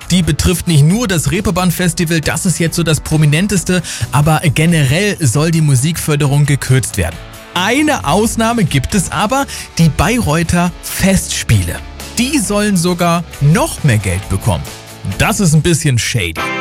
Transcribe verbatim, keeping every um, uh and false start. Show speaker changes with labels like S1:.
S1: Die betrifft nicht nur das Reeperbahn-Festival, das ist jetzt so das prominenteste, aber generell soll die Musikförderung gekürzt werden. Eine Ausnahme gibt es aber, die Bayreuther Festspiele. Die sollen sogar noch mehr Geld bekommen. Das ist ein bisschen shady.